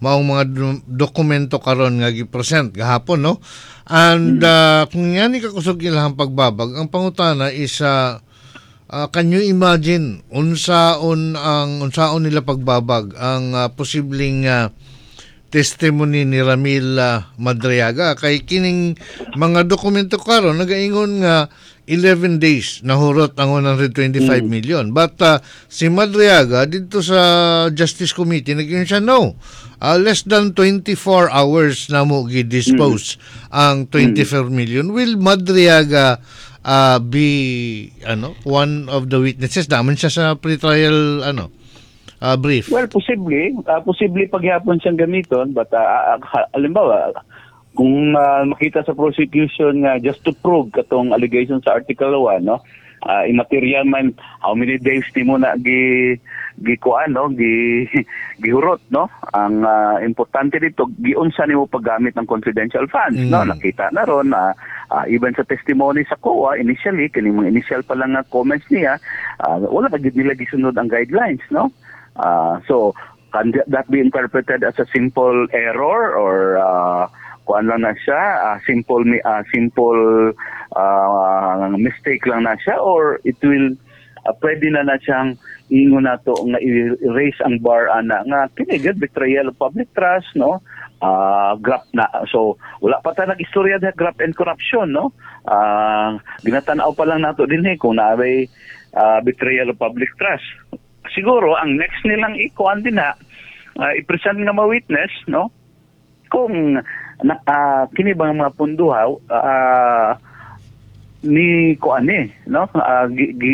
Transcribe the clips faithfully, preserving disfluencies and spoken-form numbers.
maong mga do- dokumento karon nga gi-present gahapon, no? And uh, kung yan ikakusog ilahang pagbabag, ang pangutana is uh, uh, can you imagine unsaon ang unsaon nila pagbabag ang uh, posibleng uh, testimony ni Ramil uh, Madriaga kay kining mga dokumento karon nagaingon nga eleven days nahurot ang one hundred twenty-five mm. million. But uh, si Madriaga dito sa Justice Committee naging siya no. Uh, less than twenty-four hours na mo gi-dispose mm. ang twenty-four mm. million. Will Madriaga uh, be ano one of the witnesses? Daman siya sa pre-trial ano uh, brief. Well, posibly, uh, posibly paghihapon siyang gamiton, but uh, uh, halimbawa kung uh, makita sa prosecution nga uh, just to prove katong allegation sa Article one, no, uh, immaterial man how many days ti mo na gi gi kuan, no, gi gihurot, no, ang uh, importante dito giunsa nimo paggamit ng confidential funds, mm. no, nakita na ron uh, uh, even sa testimony sa C O A initially kini mga initial pa lang nga comments niya, uh, wala pa gid nila gisunod ang guidelines, no. Uh, so can that be interpreted as a simple error or uh, kuan lang na siya, uh, simple uh, simple uh, mistake lang na siya, or it will uh, pwede na na siyang ingon nato nga i-raise ang bar ana nga kini gid betrayal of public trust, no, uh, graft na, so wala pa ta nag-istorya sa graft and corruption, no, uh, ginatanaw pa lang nato dinhi kung naabay uh, betrayal of public trust. Siguro ang next nilang ikuan din na uh, i-present nga ma-witness, no, kung na, uh, kini bang mga punduhaw uh, ni kuan ni, no, uh, gi, gi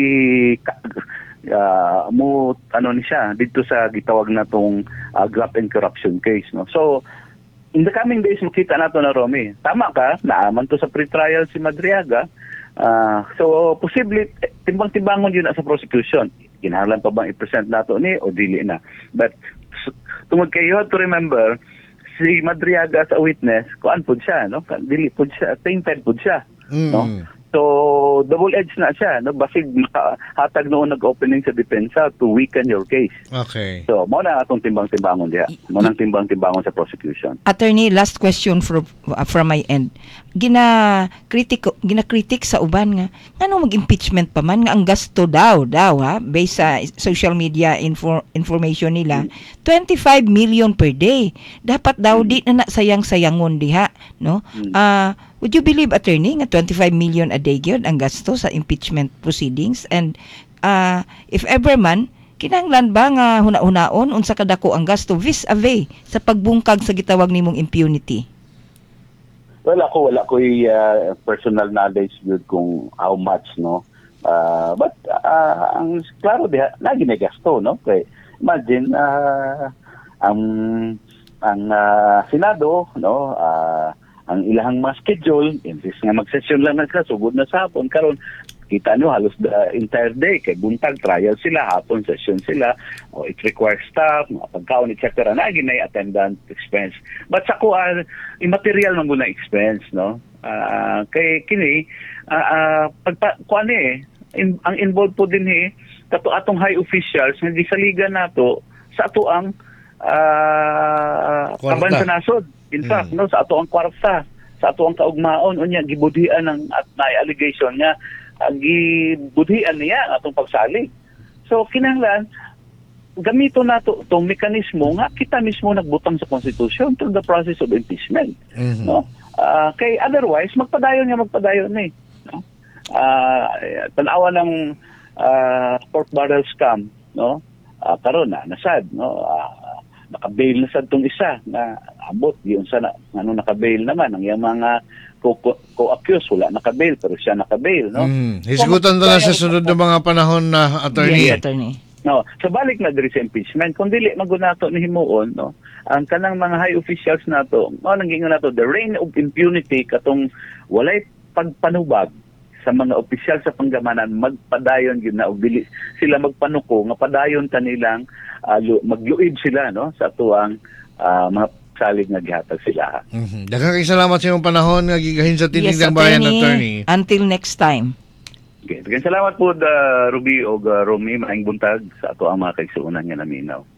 uh, mo ano ni siya dito sa gitawag na tong uh, graft and corruption case, no. So in the coming days makita nato na Romy, tama ka, naaman to sa pre-trial si Madriaga, uh, so posible timbang-timbangon yun na sa prosecution, kinahanglan pa bang i-present nato ni o dili na. But tungod kay you have to remember si Madriaga as a witness, kuan pud siya, no? Dili pud siya, tainted pud siya, mm. no? So double-edged na siya, no? Basig hatag noon nag-opening sa depensa to weaken your case. Okay. So mo na atong timbang-timbangon diha. Mo nang timbang-timbangon sa prosecution. Attorney, last question from uh, from my end. Gina critic gina critic sa uban nga ngano mag-impeachment pa man nga ang gasto daw daw ha based sa social media info, information nila hmm. twenty-five million per day. Dapat daw hmm. di na, na sayang-sayangon diha, no? Hmm. Uh, would you believe, attorney, nga twenty-five million a day gyud ang gasto sa impeachment proceedings, and uh, if ever man kinahanglan ba nga huna-hunaon unsa kadako ang gasto vis-a-vis sa pagbungkag sa gitawag nimong impunity? Well, ako wala ko uh, personal knowledge yun kung how much, no. Uh, but uh, ang klaro diha lagi na gasto, no. Kay imagine uh, ang ang uh, Senado, no, uh, ang ilahang mga schedule, imbis nga mag-session lang na sila, sugod na sa hapon, karon kita nyo halos the entire day, kay buntag trial sila, hapon session sila, o it requires staff, mga pagkaon, et cetera. Naging na attendant expense. But sa kuha, immaterial man muna expense, no? Uh, kay kini, uh, uh, pagpa, kuha ni eh, in, ang involved po din eh, kato atong high officials, hindi sa liga nato, sa ato ang uh, kaban sa nasod. In fact, mm. no, sa ato ang kwarta, sa ato ang kaugmaon, unya gibudhian ng at na allegation niya, uh, gibudhian niya ang atong pagsalig. So kinahanglan gamito nato tong mekanismo nga kita mismo nagbutang sa constitution through the process of impeachment. Mm-hmm. No? Uh, kay otherwise magpadayon nga magpadayon ni, no? Uh, tanawa ng uh, pork barrel scam, no? Uh, karon na nasad, no? Uh, naka-bail na sad tong isa na abot yun sa na, ano naka-bail naman ang yung mga co-accused wala naka-bail pero siya naka-bail, no. Mm. Hisgutan so, na sa sunod na mga panahon na attorney. Yes, attorney. No, sa balik na diri sa impeachment kung dili magunato ni himuon, no, ang kanang mga high officials nato, mo nang gingon nato the reign of impunity katong walay pagpanubag sa mga opisyal sa panggamanan magpadayon gyud na ubili sila magpanuko nga padayon kanilang uh, magluib sila, no, sa tuang uh, mga salig nga gihatag sila. Mm-hmm. Daghang kay salamat sa imong panahon nga gigahin sa tinig yes, ng bayan, attorney. Until next time. Okay. Daghang salamat po uh, Ruby o uh, Romy, maayong buntag sa ato ang mga kaigsuonan nga naminaw.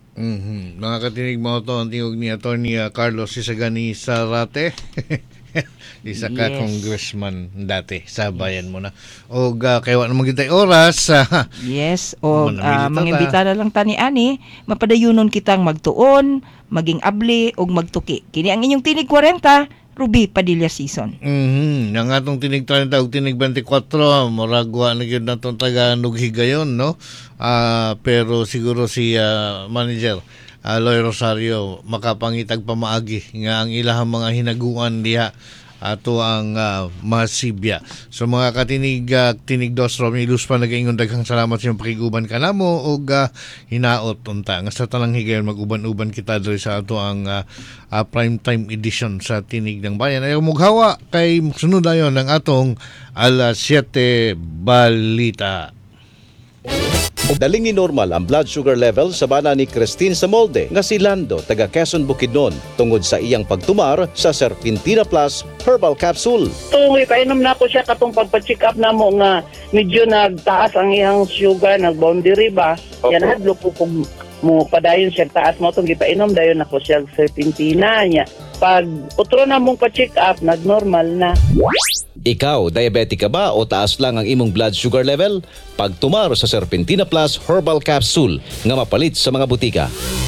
Mhm. Mga katinig mo to, ang tingog ni Attorney uh, Carlos Isagani Sarate. Isa ka Yes. congressman dati sa bayan mo na. O uh, kaya wala namang kitay oras. Uh, Yes, o Manamili uh, ta mangimbita na lang tani ani, mapadayunon kitang magtuon, maging abli ug magtuki. Kini ang inyong tinig forty, Ruby Padilla season. mhm. Ang atong tinig thirty ug tinig twenty-four, moragwa na gyud natong taga Nughigayon, no? Ah, pero siguro si uh, manager uh, Loy Rosario makapangitag pamaagi nga ang ilahang mga hinaguan diha ato ang uh, masibya. So mga katinig uh, tinig dos Romney Luz pa nagaingon daghang salamat sa iyong pakiguban kanamo ug uh, hinaot unta nga sa tanang higayon mag-uban-uban kita diri sa ato ang uh, uh, prime time edition sa Tinig ng Bayan. Ayaw mughawa kay sunod ayon ang atong alas siyete balita. Daling ni normal ang blood sugar level sa bana ni Christine sa molde nga si Lando taga Quezon Bukidnon tungod sa iyang pagtumar sa Serpentina Plus Herbal Capsule. Tungoy, kainom na ko siya katong pagpa-check up na mo nga medyo nagtaas ang iyang sugar, nag-boundary ba? Yan, hadlo po kung mo padayon siya taas mo itong gipainom, dayon ako siya Serpentina niya. Pag utro na mong pa-check up, nag-normal na. Ikaw, diabetic ka ba o taas lang ang imong blood sugar level? Pagtumar sa Serpentina Plus Herbal Capsule nga mapalit sa mga butika.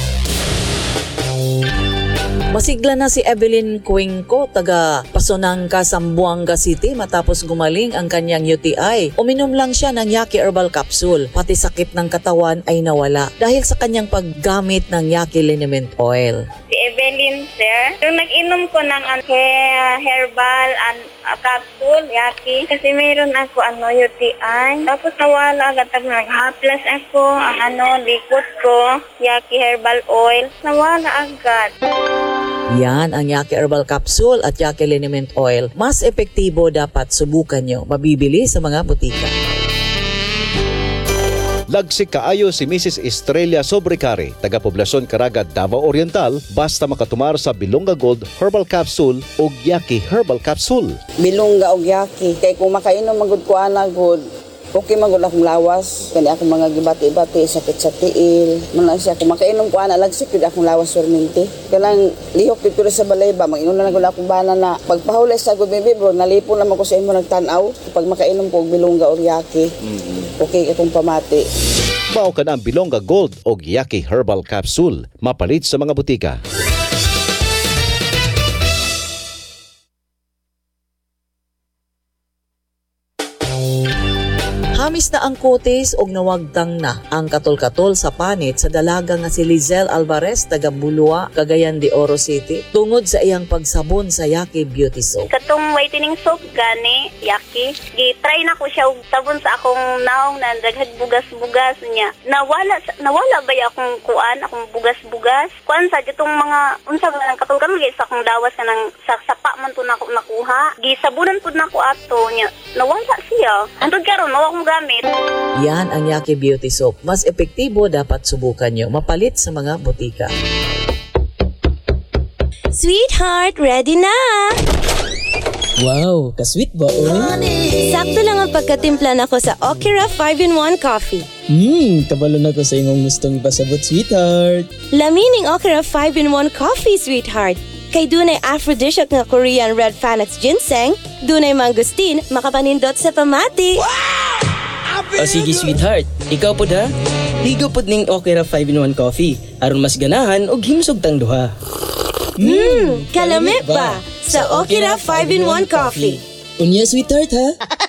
Masigla na si Evelyn Cuenco, taga Pasonangka, Zamboanga City matapos gumaling ang kanyang U T I. Uminom lang siya ng Yaki Herbal Capsule, pati sakit ng katawan ay nawala dahil sa kanyang paggamit ng Yaki Liniment Oil. Si Evelyn, sir, yung nag-inom ko ng uh, herbal and uh, capsule, Yaki, kasi mayroon ako ano, U T I. Tapos nawala agad, nag-haplas ako, ang ano, likot ko, Yaki Herbal Oil, nawala agad. Yan ang Yaki Herbal Capsule at Yaki Liniment Oil. Mas epektibo, dapat subukan nyo. Mabibili sa mga butika. Lagsik kaayo si Missus Estrella Sobrecari, taga Poblacion Caraga, Davao Oriental, basta makatumar sa Bilonga Gold Herbal Capsule o Yaki Herbal Capsule. Bilongga og Yaki kay kung makainom magud ko ana gud okay magud akong lawas kani akong mga gibati-bati sakit sa tiil man siya kung makainom ko ana lagsik gud akong lawas perminti kanang lihok dito sa balay ba manginom na gud akong bana na pagpahulay sa gud baby bro nalipon na ko sa imo nagtan-aw pag makainom ko og Bilongga og Yaki okay itong pamati. Mao ka na ang Bilonga Gold o Yaki Herbal Capsule, mapalit sa mga butika. Hamis na ang kutis og nawagtang na ang katol-katol sa panit sa dalaga nga si Lizelle Alvarez taga Bulua, Cagayan de Oro City tungod sa iyang pagsabon sa Yaki Beauty Soap. Katong whitening soap gani, Yaki, gi-try na ko siya og sabon sa akong naong na daghag bugas-bugas niya. Nawala nawala ba ya akong kuan, akong bugas-bugas? Kuan sa gitong mga unsa ba nang katol-katol gyud sa akong dawas kanang sa sapa man to nako nakuha. Gisabunan pud nako ato niya. Nawala siya. Antod karon mao akong gamit. Yan ang Yaki Beauty Soap. Mas epektibo, dapat subukan nyo. Mapalit sa mga butika. Sweetheart, ready na! Wow, ka-sweet ba, oy? Sakto lang ang pagkatimpla nako sa Okira five in one Coffee. Hmm, kabalo na ko sa imong gustong ipasabot, sweetheart. Lamining Okira five in one Coffee, sweetheart. Kay dunay aphrodisiac nga Korean red Panax ginseng, dunay mangosteen, makapanindot sa pamati. O sige, sweetheart. Ikaw po da? Ligo po ning Okira five in one Coffee aron mas ganahan og himsog tang duha. Hmm, kalami ba sa Okira five in one Coffee. Unya, sweetheart, ha?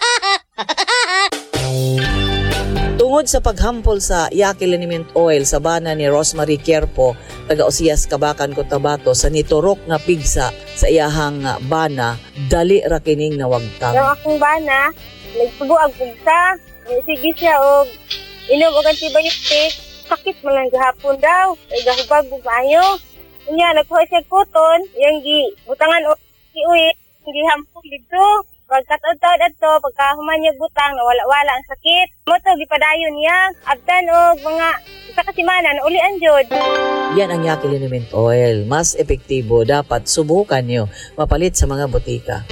Tungod sa paghampol sa Yaki Liniment Oil sa bana ni Rosemary Querpo, taga Osias, Kabakan, Cotabato, sa niturok nga pigsa sa iyahang bana, dali ra kining nawagtang. Yung akong bana, nagsubo ang pugsa. Sige siya og inom og antibiotic. Sakit man lang gahapon daw. Ay gahubag og maayo. Unya nagkuha siya koton, yang gi butangan og iuwi, gi hampol dito. Pagkataod-taod ato, pagkahuman niya butang, nawala-wala ang sakit. Mo to gipadayon niya. Abtan og mga isa ka semana na ulian jud. Yan ang Yaki Liniment Oil. Mas epektibo, dapat subukan nyo. Mapalit sa mga butika.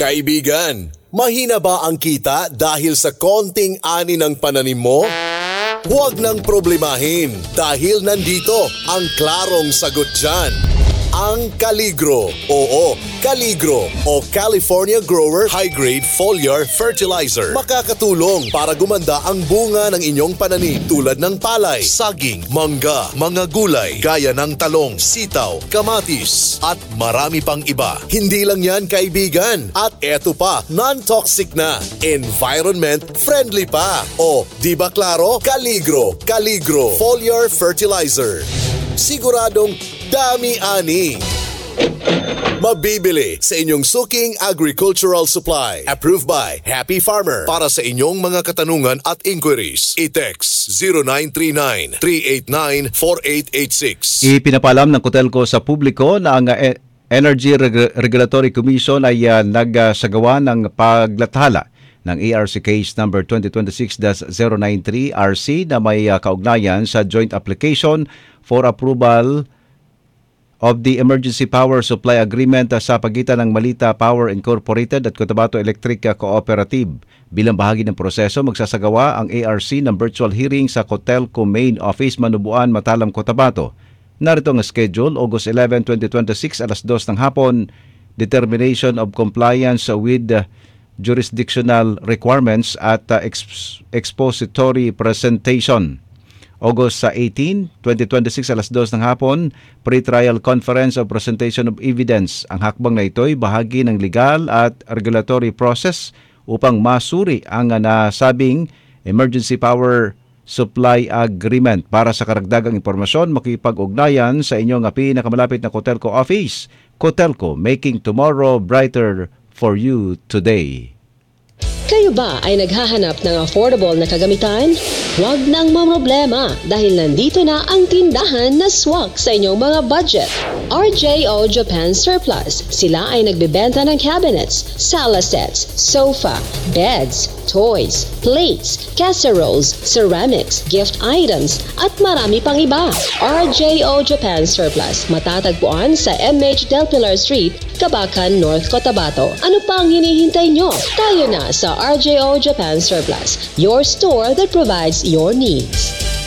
Kaibigan, mahina ba ang kita dahil sa konting ani ng pananim mo? Huwag nang problemahin dahil nandito ang klarong sagot dyan. Ang Caligro. Oo, Caligro o California Grower High Grade Foliar Fertilizer. Makakatulong para gumanda ang bunga ng inyong pananim tulad ng palay, saging, mangga, mga gulay, gaya ng talong, sitaw, kamatis, at marami pang iba. Hindi lang yan, kaibigan. At eto pa, non-toxic na, environment friendly pa. O, di ba klaro? Caligro, Caligro Foliar Fertilizer. Siguradong dami-ani. Mabibili sa inyong suking agricultural supply. Approved by Happy Farmer. Para sa inyong mga katanungan at inquiries, i-text zero nine three nine, three eight nine, four eight eight six. Ipinapalam ng Cotelco sa publiko na ang uh, Energy Reg- Regulatory Commission ay uh, nagsagawa ng paglathala ng A R C case number twenty twenty-six dash zero nine three R C na may uh, kaugnayan sa joint application for approval of the Emergency Power Supply Agreement sa pagitan ng Malita Power Incorporated at Cotabato Electric Cooperative. Bilang bahagi ng proseso, magsasagawa ang A R C ng virtual hearing sa Cotelco Main Office, Manubuan, Matalam, Cotabato. Narito ang schedule, August eleventh, twenty twenty-six, alas dos ng hapon, determination of compliance with jurisdictional requirements at uh, exp- expository presentation. August eighteen, twenty twenty-six, alas dos ng hapon, pre-trial conference of presentation of evidence. Ang hakbang na ito'y bahagi ng legal at regulatory process upang masuri ang nasabing Emergency Power Supply Agreement. Para sa karagdagang impormasyon, makipag-ugnayan sa inyong pinakamalapit na Cotelco office. Cotelco, making tomorrow brighter for you today. Kayo ba ay naghahanap ng affordable na kagamitan? Huwag nang mamroblema dahil nandito na ang tindahan na swak sa inyong mga budget. R J O Japan Surplus. Sila ay nagbebenta ng cabinets, sala sets, sofa, beds, toys, plates, casseroles, ceramics, gift items, at marami pang iba. R J O Japan Surplus. Matatagpuan sa M H Del Pilar Street, Cabacan, North Cotabato. Ano pa ang hinihintay nyo? Tayo na sa R J O Japan Surplus, your store that provides your needs.